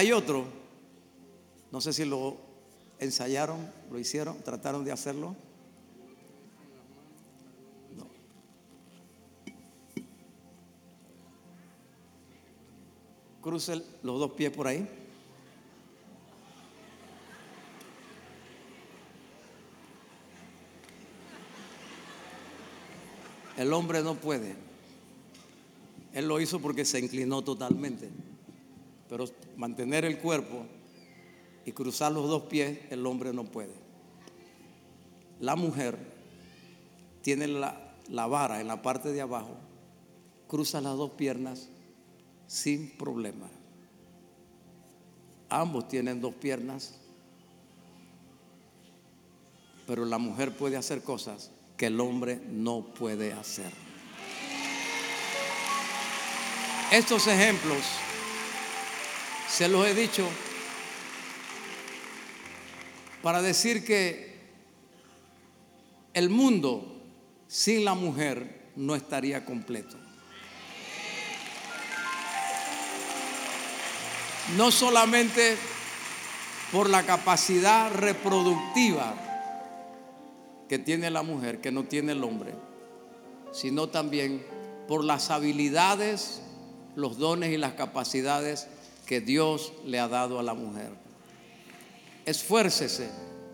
Hay otro, no sé si lo ensayaron, lo hicieron, trataron de hacerlo. No. Cruce los dos pies por ahí. El hombre no puede. Él lo hizo porque se inclinó totalmente. Pero mantener el cuerpo y cruzar los dos pies, el hombre no puede. La mujer tiene la vara en la parte de abajo, cruza las dos piernas sin problema. Ambos tienen dos piernas, pero la mujer puede hacer cosas que el hombre no puede hacer. Estos ejemplos se los he dicho para decir que el mundo sin la mujer no estaría completo. No solamente por la capacidad reproductiva que tiene la mujer, que no tiene el hombre, sino también por las habilidades, los dones y las capacidades que Dios le ha dado a la mujer. Esfuércese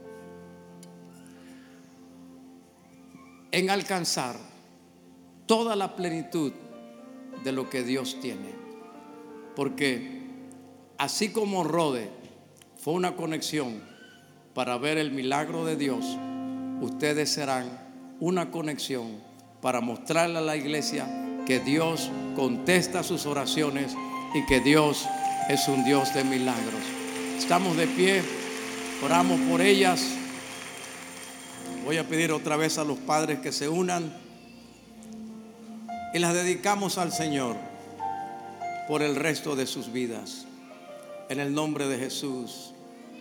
en alcanzar toda la plenitud de lo que Dios tiene, porque así como Rode fue una conexión para ver el milagro de Dios, ustedes serán una conexión para mostrarle a la iglesia que Dios contesta sus oraciones y que Dios es un Dios de milagros. Estamos de pie, oramos por ellas. Voy a pedir otra vez a los padres que se unan y las dedicamos al Señor por el resto de sus vidas. En el nombre de Jesús.